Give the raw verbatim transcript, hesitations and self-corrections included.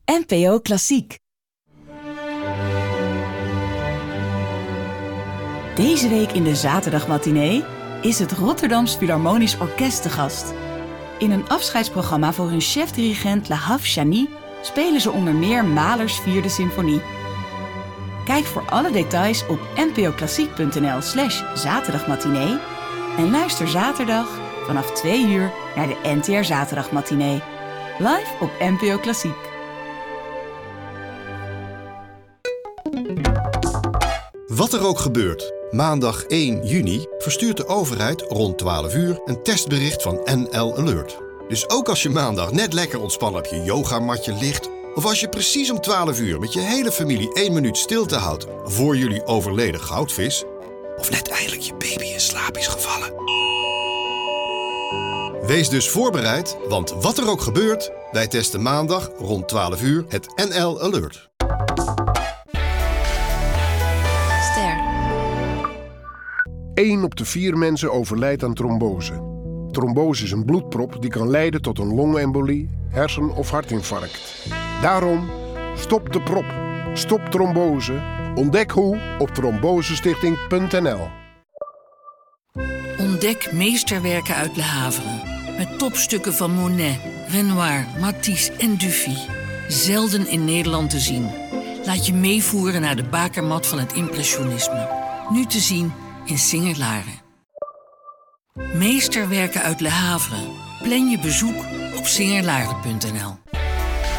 N P O Klassiek. Deze week in de zaterdagmatinee is het Rotterdams Philharmonisch Orkest te gast. In een afscheidsprogramma voor hun chef-dirigent Lahav Shani spelen ze onder meer Mahlers vierde symfonie. Kijk voor alle details op npoklassiek.nl slash zaterdagmatinee en luister zaterdag vanaf twee uur naar de N T R Zaterdagmatinee. Live op N P O Klassiek. Wat er ook gebeurt, maandag één juni verstuurt de overheid rond twaalf uur een testbericht van N L Alert. Dus ook als je maandag net lekker ontspannen op je yogamatje ligt, of als je precies om twaalf uur met je hele familie één minuut stilte houdt voor jullie overleden goudvis, of net eindelijk je baby in slaap is gevallen. Wees dus voorbereid, want wat er ook gebeurt, wij testen maandag rond twaalf uur het N L Alert. Ster. één op de vier mensen overlijdt aan trombose. Trombose is een bloedprop die kan leiden tot een longembolie, hersen- of hartinfarct. Daarom, stop de prop. Stop trombose. Ontdek hoe op trombosestichting punt n l. Ontdek meesterwerken uit Le Havre. Met topstukken van Monet, Renoir, Matisse en Dufy. Zelden in Nederland te zien. Laat je meevoeren naar de bakermat van het impressionisme. Nu te zien in Singer-Laren. Meesterwerken uit Le Havre. Plan je bezoek op singerlaren punt n l.